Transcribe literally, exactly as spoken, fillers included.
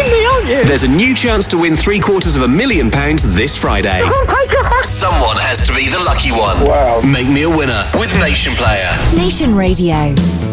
kidding me, aren't you? There's a new chance to win three quarters of a million pounds this Friday. Someone has to be the lucky one. Wow. Make me a winner with Nation Player. Nation Radio.